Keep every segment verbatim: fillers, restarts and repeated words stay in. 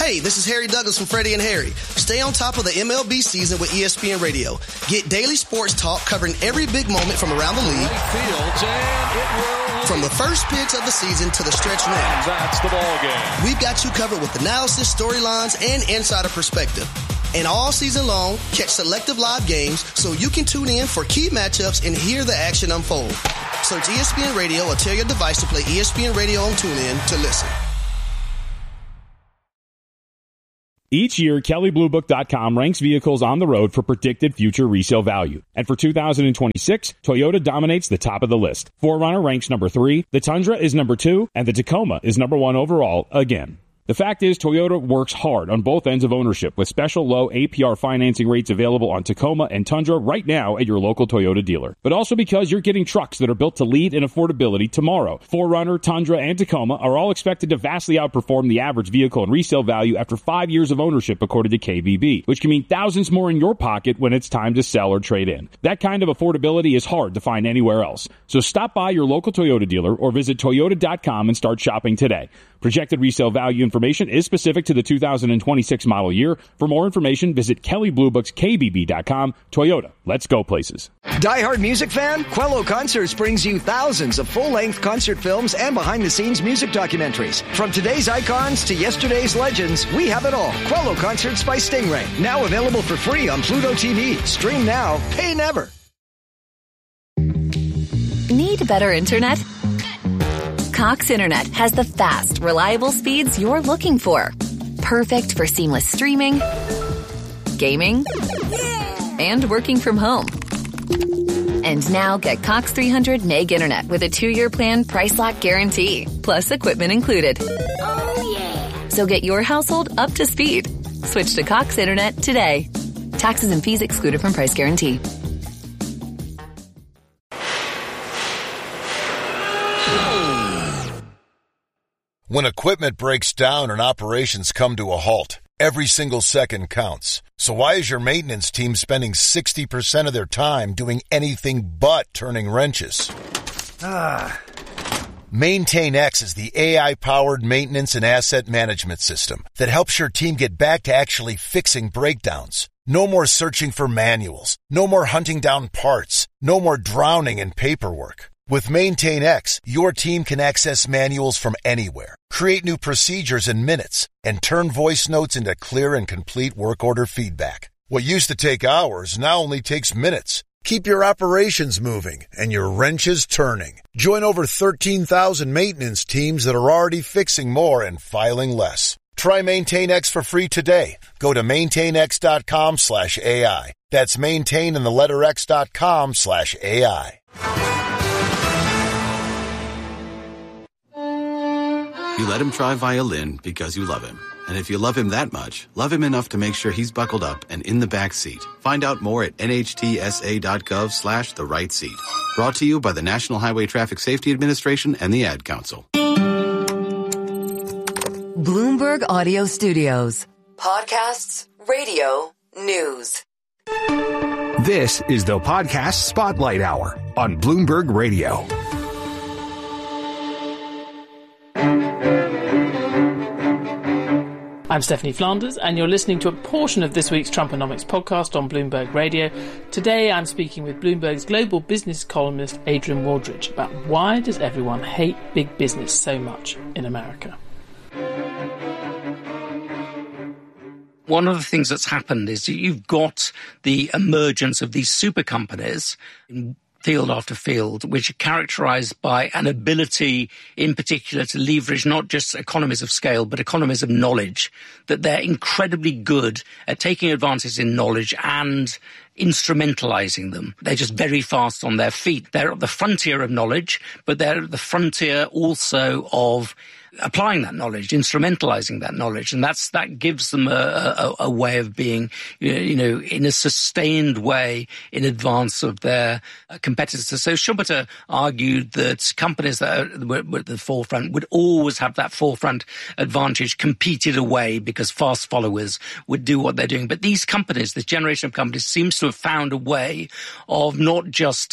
Hey, this is Harry Douglas from Freddie and Harry. Stay on top of the M L B season with E S P N Radio. Get daily sports talk covering every big moment from around the league. Fields, and it will. From the first pitch of the season to the stretch run. That's the ball game. We've got you covered with analysis, storylines, and insider perspective. And all season long, catch selective live games so you can tune in for key matchups and hear the action unfold. Search E S P N Radio or tell your device to play E S P N Radio on TuneIn to listen. Each year, Kelley Blue Book dot com ranks vehicles on the road for predicted future resale value. And for two thousand twenty-six, Toyota dominates the top of the list. four runner ranks number three, the Tundra is number two, and the Tacoma is number one overall again. The fact is, Toyota works hard on both ends of ownership with special low A P R financing rates available on Tacoma and Tundra right now at your local Toyota dealer. But also because you're getting trucks that are built to lead in affordability tomorrow. four runner, Tundra, and Tacoma are all expected to vastly outperform the average vehicle and resale value after five years of ownership, according to K B B, which can mean thousands more in your pocket when it's time to sell or trade in. That kind of affordability is hard to find anywhere else. So stop by your local Toyota dealer or visit Toyota dot com and start shopping today. Projected resale value information is specific to the two thousand twenty-six model year. For more information, visit Kelley Blue Books K B B dot com. Toyota, let's go places. Die-hard music fan? Quello Concerts brings you thousands of full-length concert films and behind-the-scenes music documentaries. From today's icons to yesterday's legends, we have it all. Quello Concerts by Stingray. Now available for free on Pluto T V. Stream now, pay never. Need better internet? Cox Internet has the fast, reliable speeds you're looking for. Perfect for seamless streaming, gaming, and working from home. And now get Cox three hundred meg internet with a two-year plan price lock guarantee, plus equipment included. Oh, yeah. So get your household up to speed. Switch to Cox Internet today. Taxes and fees excluded from price guarantee. When equipment breaks down and operations come to a halt, every single second counts. So why is your maintenance team spending sixty percent of their time doing anything but turning wrenches? Ah. MaintainX is the A I-powered maintenance and asset management system that helps your team get back to actually fixing breakdowns. No more searching for manuals. No more hunting down parts. No more drowning in paperwork. With MaintainX, your team can access manuals from anywhere, create new procedures in minutes, and turn voice notes into clear and complete work order feedback. What used to take hours now only takes minutes. Keep your operations moving and your wrenches turning. Join over thirteen thousand maintenance teams that are already fixing more and filing less. Try MaintainX for free today. Go to maintainx.com slash AI. That's maintain in the letter X dot com slash AI. You let him try violin because you love him. And if you love him that much, love him enough to make sure he's buckled up and in the back seat. Find out more at nhtsa.gov slash the right seat. Brought to you by the National Highway Traffic Safety Administration and the Ad Council. Bloomberg Audio Studios. Podcasts, radio, news. This is the Podcast Spotlight Hour on Bloomberg Radio. I'm Stephanie Flanders, and you're listening to a portion of this week's Trumponomics podcast on Bloomberg Radio. Today, I'm speaking with Bloomberg's global business columnist Adrian Wooldridge about why does everyone hate big business so much in America? One of the things that's happened is you've got the emergence of these super companies in field after field, which are characterized by an ability in particular to leverage not just economies of scale, but economies of knowledge, that they're incredibly good at taking advances in knowledge and instrumentalizing them. They're just very fast on their feet. They're at the frontier of knowledge, but they're at the frontier also of applying that knowledge, instrumentalizing that knowledge. And that's, that gives them a, a, a way of being, you know, in a sustained way in advance of their competitors. So Schumpeter argued that companies that were, were at the forefront would always have that forefront advantage competed away because fast followers would do what they're doing. But these companies, this generation of companies, seems to have found a way of not just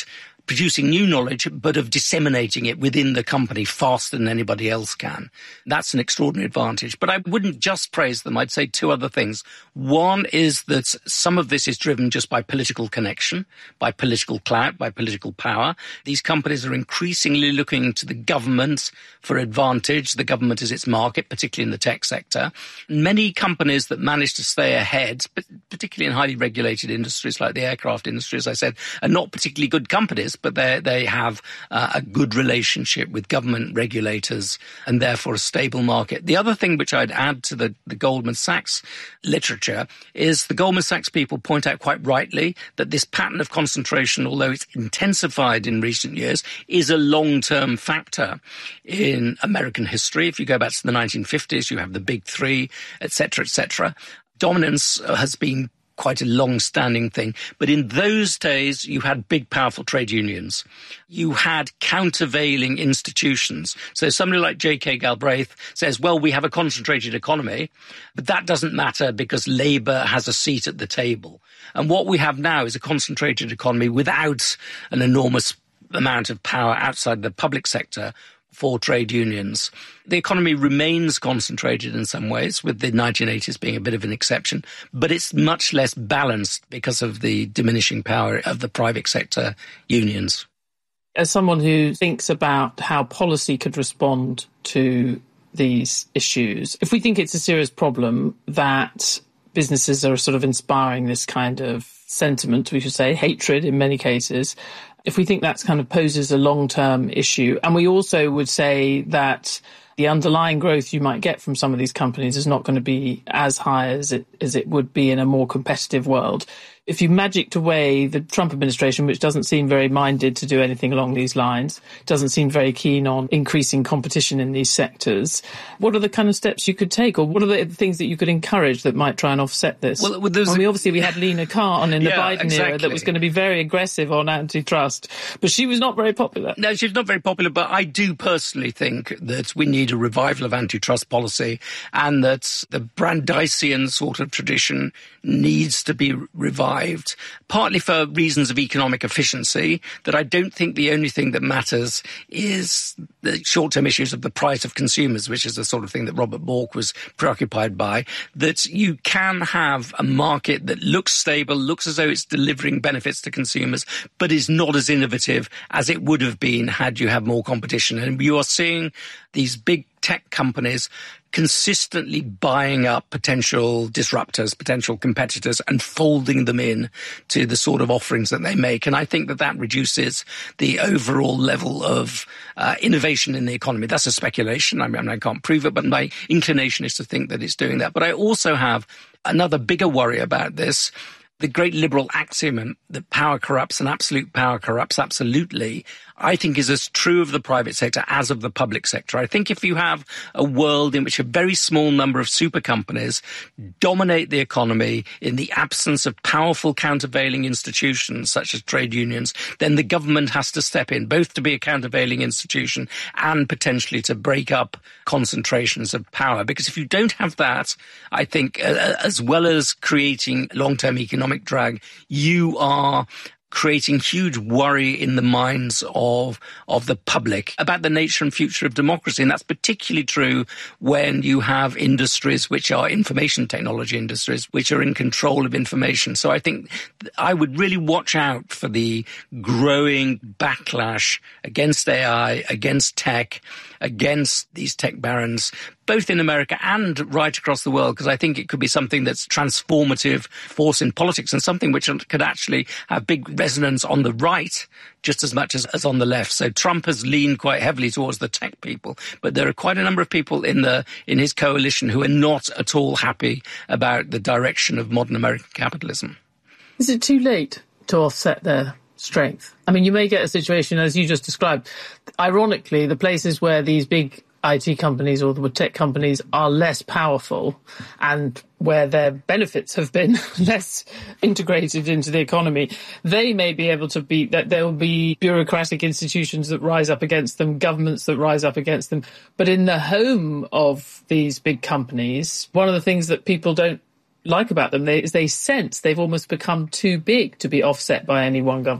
producing new knowledge, but of disseminating it within the company faster than anybody else can. That's an extraordinary advantage. But I wouldn't just praise them. I'd say two other things. One is that some of this is driven just by political connection, by political clout, by political power. These companies are increasingly looking to the government for advantage. The government is its market, particularly in the tech sector. Many companies that manage to stay ahead, particularly in highly regulated industries like the aircraft industry, as I said, are not particularly good companies, but they they have uh, a good relationship with government regulators and therefore a stable market. The other thing which I'd add to the, the Goldman Sachs literature is the Goldman Sachs people point out quite rightly that this pattern of concentration, although it's intensified in recent years, is a long-term factor in American history. If you go back to the nineteen fifties, you have the big three, et cetera, et cetera. Dominance has been quite a long-standing thing. But in those days, you had big, powerful trade unions. You had countervailing institutions. So somebody like J K Galbraith says, well, we have a concentrated economy, but that doesn't matter because Labour has a seat at the table. And what we have now is a concentrated economy without an enormous amount of power outside the public sector for trade unions. The economy remains concentrated in some ways, with the nineteen eighties being a bit of an exception, but it's much less balanced because of the diminishing power of the private sector unions. As someone who thinks about how policy could respond to these issues, if we think it's a serious problem that businesses are sort of inspiring this kind of sentiment, we should say, hatred in many cases, if we think that kind of poses a long-term issue, and we also would say that the underlying growth you might get from some of these companies is not going to be as high as it as it would be in a more competitive world. If you magicked away the Trump administration, which doesn't seem very minded to do anything along these lines, doesn't seem very keen on increasing competition in these sectors, what are the kind of steps you could take, or what are the things that you could encourage that might try and offset this? Well, well, I mean, obviously we had Lena Khan in the yeah, Biden exactly. era that was going to be very aggressive on antitrust, but she was not very popular. No, she's not very popular, but I do personally think that we need a revival of antitrust policy and that the Brandeisian sort of tradition needs to be revived, partly for reasons of economic efficiency, that I don't think the only thing that matters is the short-term issues of the price of consumers, which is the sort of thing that Robert Bork was preoccupied by, that you can have a market that looks stable, looks as though it's delivering benefits to consumers, but is not as innovative as it would have been had you had more competition. And you are seeing these big tech companies consistently buying up potential disruptors, potential competitors, and folding them in to the sort of offerings that they make. And I think that that reduces the overall level of uh, innovation in the economy. That's a speculation. I mean, I can't prove it, but my inclination is to think that it's doing that. But I also have another bigger worry about this. The great liberal axiom that power corrupts and absolute power corrupts absolutely, I think is as true of the private sector as of the public sector. I think if you have a world in which a very small number of super companies dominate the economy in the absence of powerful countervailing institutions such as trade unions, then the government has to step in, both to be a countervailing institution and potentially to break up concentrations of power. Because if you don't have that, I think uh, as well as creating long-term economic drag, you are creating huge worry in the minds of of the public about the nature and future of democracy. And that's particularly true when you have industries which are information technology industries, which are in control of information. So I think I would really watch out for the growing backlash against A I, against tech, against these tech barons, both in America and right across the world, because I think it could be something that's transformative force in politics and something which could actually have big resonance on the right just as much as, as on the left. So Trump has leaned quite heavily towards the tech people, but there are quite a number of people in the in his coalition who are not at all happy about the direction of modern American capitalism. Is it too late to offset their strength? I mean, you may get a situation, as you just described, ironically, the places where these big I T companies or the tech companies are less powerful and where their benefits have been less integrated into the economy, they may be able to be, that there will be bureaucratic institutions that rise up against them, governments that rise up against them. But in the home of these big companies, one of the things that people don't like about them they, is they sense they've almost become too big to be offset by any one government.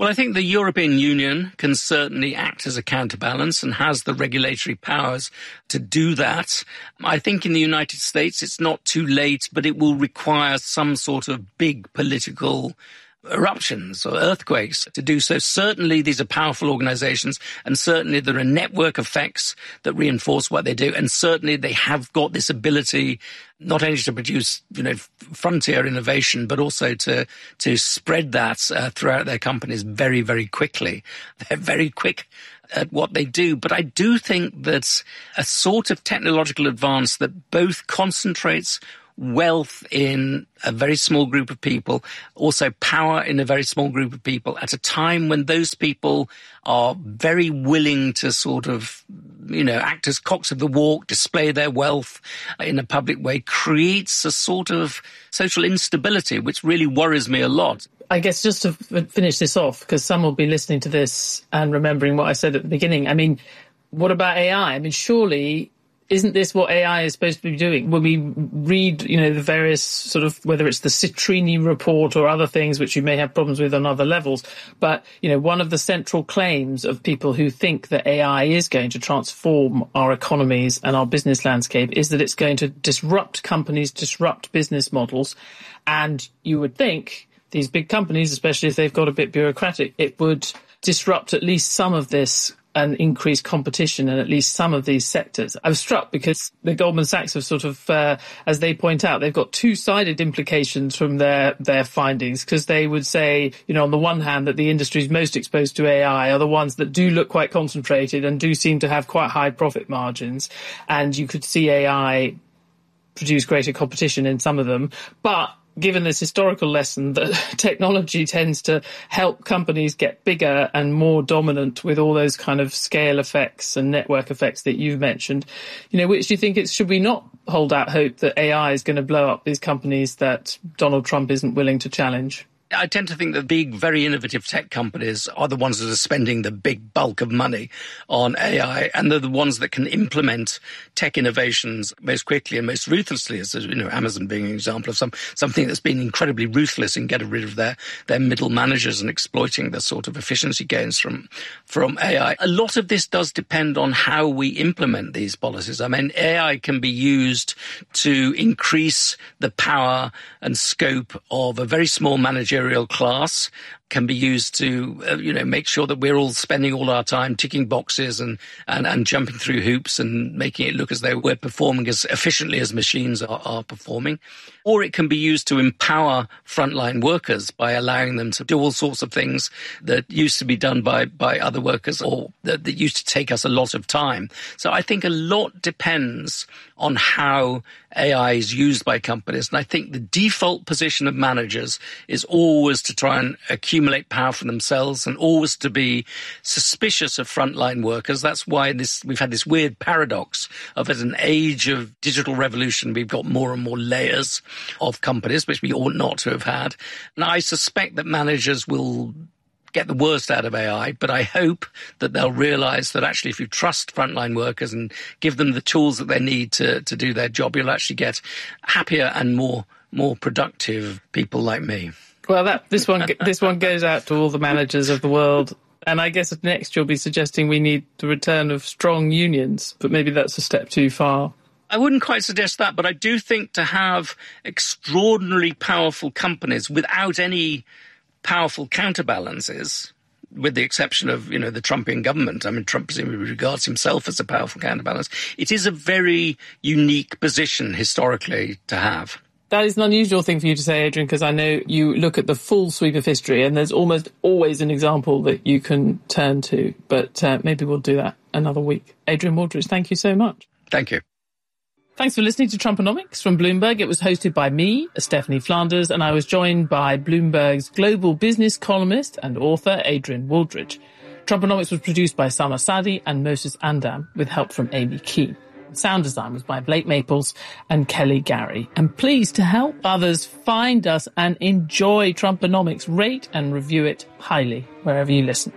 Well, I think the European Union can certainly act as a counterbalance and has the regulatory powers to do that. I think in the United States it's not too late, but it will require some sort of big political eruptions or earthquakes to do so. Certainly these are powerful organizations, and certainly there are network effects that reinforce what they do, and certainly they have got this ability not only to produce, you know, frontier innovation, but also to to spread that uh, throughout their companies very, very quickly. They're very quick at what they do. But I do think that a sort of technological advance that both concentrates wealth in a very small group of people, also power in a very small group of people, at a time when those people are very willing to sort of, you know, act as cocks of the walk, display their wealth in a public way, creates a sort of social instability, which really worries me a lot. I guess just to f- finish this off, because some will be listening to this and remembering what I said at the beginning. I mean, what about A I? I mean, surely isn't this what A I is supposed to be doing? When we read, you know, the various sort of, whether it's the Citrini report or other things which you may have problems with on other levels, but, you know, one of the central claims of people who think that A I is going to transform our economies and our business landscape is that it's going to disrupt companies, disrupt business models. And you would think these big companies, especially if they've got a bit bureaucratic, it would disrupt at least some of this and increase competition in at least some of these sectors. I was struck because the Goldman Sachs have sort of, uh, as they point out, they've got two-sided implications from their, their findings, because they would say, you know, on the one hand, that the industries most exposed to A I are the ones that do look quite concentrated and do seem to have quite high profit margins. And you could see A I produce greater competition in some of them. But given this historical lesson that technology tends to help companies get bigger and more dominant with all those kind of scale effects and network effects that you've mentioned, you know, which do you think it's, should we not hold out hope that A I is going to blow up these companies that Donald Trump isn't willing to challenge? I tend to think that big, very innovative tech companies are the ones that are spending the big bulk of money on A I, and they're the ones that can implement tech innovations most quickly and most ruthlessly, as you know, Amazon being an example of some something that's been incredibly ruthless in getting rid of their, their middle managers and exploiting the sort of efficiency gains from, from A I. A lot of this does depend on how we implement these policies. I mean, A I can be used to increase the power and scope of a very small managerial class, can be used to, uh, you know, make sure that we're all spending all our time ticking boxes and, and, and jumping through hoops and making it look as though we're performing as efficiently as machines are, are performing. Or it can be used to empower frontline workers by allowing them to do all sorts of things that used to be done by, by other workers, or that, that used to take us a lot of time. So I think a lot depends on how A I is used by companies. And I think the default position of managers is always to try and accumulate power for themselves and always to be suspicious of frontline workers. That's why this we've had this weird paradox of, at an age of digital revolution, we've got more and more layers of companies, which we ought not to have had. And I suspect that managers will get the worst out of A I, but I hope that they'll realise that actually if you trust frontline workers and give them the tools that they need to, to do their job, you'll actually get happier and more more productive people like me. Well, that this one this one goes out to all the managers of the world. And I guess next you'll be suggesting we need the return of strong unions, but maybe that's a step too far. I wouldn't quite suggest that, but I do think to have extraordinarily powerful companies without any powerful counterbalances, with the exception of, you know, the Trumpian government. I mean, Trump presumably regards himself as a powerful counterbalance. It is a very unique position historically to have. That is an unusual thing for you to say, Adrian, because I know you look at the full sweep of history and there's almost always an example that you can turn to. But uh, maybe we'll do that another week. Adrian Wooldridge, thank you so much. Thank you. Thanks for listening to Trumponomics from Bloomberg. It was hosted by me, Stephanie Flanders, and I was joined by Bloomberg's global business columnist and author, Adrian Wooldridge. Trumponomics was produced by Sama Sadi and Moses Andam, with help from Amy Key. Sound design was by Blake Maples and Kelly Gary. And please, to help others find us and enjoy Trumponomics, rate and review it highly wherever you listen.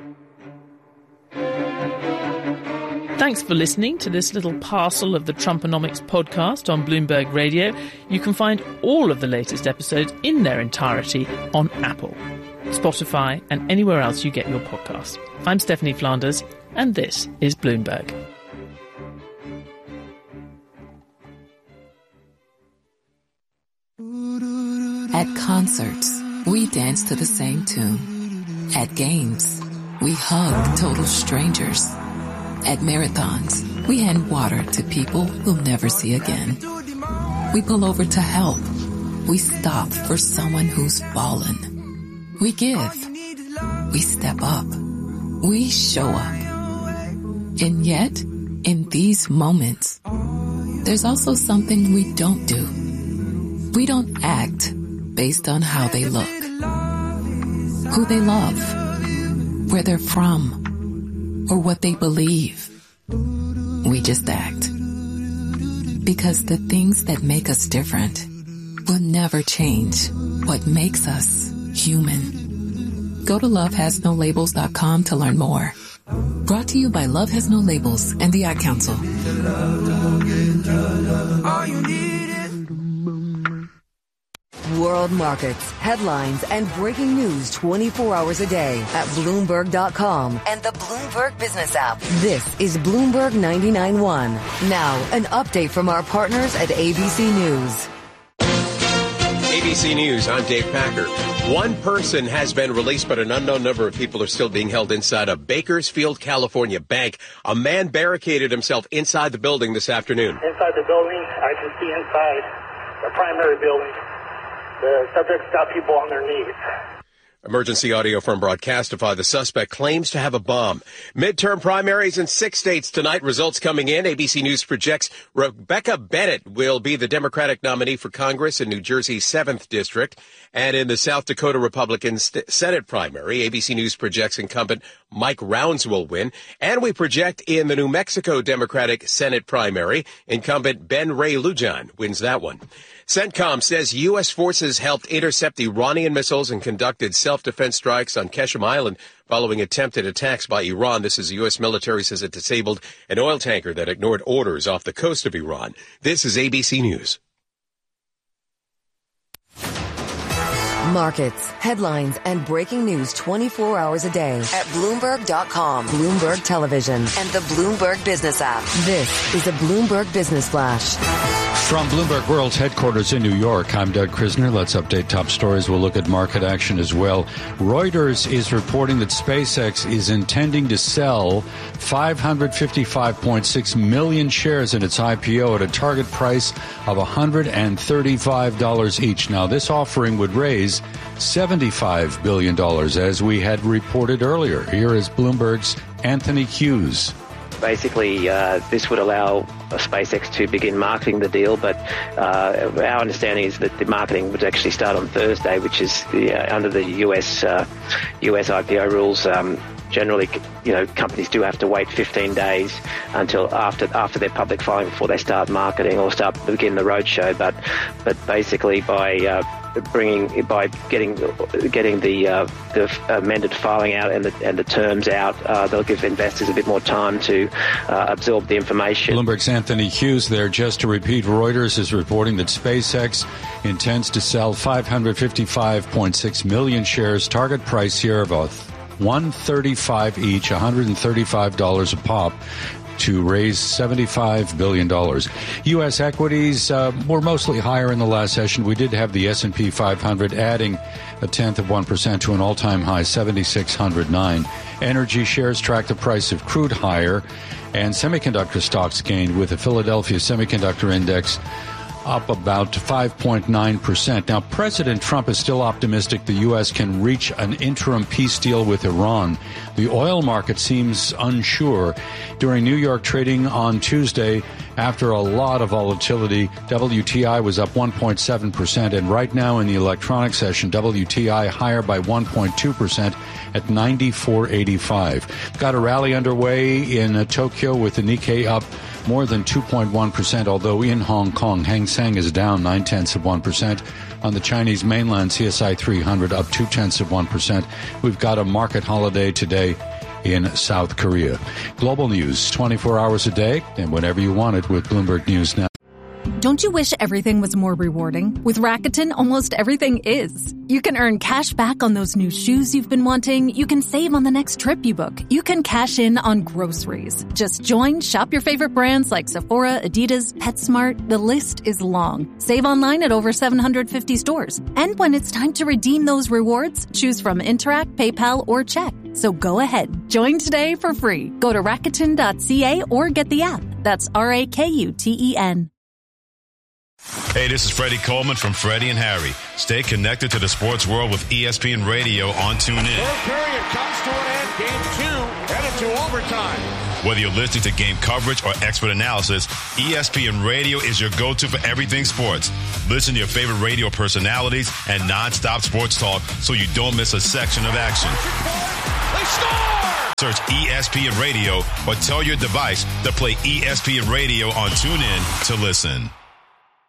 Thanks for listening to this little parcel of the Trumponomics podcast on Bloomberg Radio. You can find all of the latest episodes in their entirety on Apple. Spotify, and anywhere else you get your podcasts. I'm Stephanie Flanders, and this is Bloomberg. At concerts, we dance to the same tune. At games, we hug total strangers. At marathons, we hand water to people we'll never see again. We pull over to help. We stop for someone who's fallen. We give. We step up. We show up. And yet, in these moments, there's also something we don't do. We don't act based on how they look, who they love, where they're from, or what they believe. We just act. Because the things that make us different will never change what makes us human. Go to love has no labels dot com to learn more. Brought to you by Love Has No Labels and the Ad Council. World markets, headlines, and breaking news twenty-four hours a day at Bloomberg dot com and the Bloomberg Business app. This is Bloomberg ninety-nine point one. Now, an update from our partners at A B C News. A B C News, I'm Dave Packer. One person has been released, but an unknown number of people are still being held inside a Bakersfield, California bank. A man barricaded himself inside the building this afternoon. Inside the building, I can see inside the primary building. The subject's got people on their knees. Emergency audio from Broadcastify. The suspect claims to have a bomb. Midterm primaries in six states tonight. Results coming in. A B C News projects Rebecca Bennett will be the Democratic nominee for Congress in New Jersey's seventh District. And in the South Dakota Republican st- Senate primary, A B C News projects incumbent Mike Rounds will win. And we project in the New Mexico Democratic Senate primary, incumbent Ben Ray Lujan wins that one. CENTCOM says U S forces helped intercept Iranian missiles and conducted self-defense strikes on Qeshm Island following attempted attacks by Iran. This is the U S military says it disabled an oil tanker that ignored orders off the coast of Iran. This is A B C News. Markets, headlines, and breaking news twenty-four hours a day at Bloomberg dot com, Bloomberg Television, and the Bloomberg Business app. This is a Bloomberg Business Flash. From Bloomberg World's headquarters in New York, I'm Doug Krisner. Let's update top stories. We'll look at market action as well. Reuters is reporting that SpaceX is intending to sell five hundred fifty-five point six million shares in its I P O at a target price of one hundred thirty-five dollars each. Now, this offering would raise seventy-five billion dollars, as we had reported earlier. Here is Bloomberg's Anthony Hughes. Basically, uh, this would allow SpaceX to begin marketing the deal, but uh, our understanding is that the marketing would actually start on Thursday, which is the, uh, under the U S uh, U S I P O rules. Um, generally, you know, companies do have to wait fifteen days until after after their public filing before they start marketing or start begin the roadshow. But but basically, by uh, bringing by getting getting the uh, the amended filing out and the and the terms out, uh, they'll give investors a bit more time to uh, absorb the information. Bloomberg's Anthony Hughes there. Just to repeat, Reuters is reporting that SpaceX intends to sell five hundred fifty-five point six million shares. Target price here of one hundred thirty-five each, one hundred thirty-five dollars a pop, to raise seventy-five billion dollars. U S equities uh, were mostly higher in the last session. We did have the S and P five hundred adding a tenth of one percent to an all-time high, seven thousand six hundred nine. Energy shares tracked the price of crude higher, and semiconductor stocks gained, with the Philadelphia Semiconductor Index up about five point nine percent. Now, President Trump is still optimistic the U S can reach an interim peace deal with Iran. The oil market seems unsure. During New York trading on Tuesday, after a lot of volatility, W T I was up one point seven percent, and right now in the electronic session, W T I higher by one point two percent at ninety-four eighty-five. Got a rally underway in uh, Tokyo, with the Nikkei up more than two point one percent, although in Hong Kong, Hang Seng is down nine-tenths of one percent. On the Chinese mainland, C S I three hundred up two-tenths of one percent. We've got a market holiday today in South Korea. Global news, twenty-four hours a day, and whenever you want it with Bloomberg News Now. Don't you wish everything was more rewarding? With Rakuten, almost everything is. You can earn cash back on those new shoes you've been wanting. You can save on the next trip you book. You can cash in on groceries. Just join, shop your favorite brands like Sephora, Adidas, PetSmart. The list is long. Save online at over seven hundred fifty stores. And when it's time to redeem those rewards, choose from Interac, PayPal, or check. So go ahead. Join today for free. Go to Rakuten dot C A or get the app. That's R A K U T E N. Hey, this is Freddie Coleman from Freddie and Harry. Stay connected to the sports world with E S P N Radio on TuneIn. Third period comes to an end. Game two headed to overtime. Whether you're listening to game coverage or expert analysis, E S P N Radio is your go-to for everything sports. Listen to your favorite radio personalities and nonstop sports talk so you don't miss a section of action. They score! Search E S P N Radio or tell your device to play E S P N Radio on TuneIn to listen.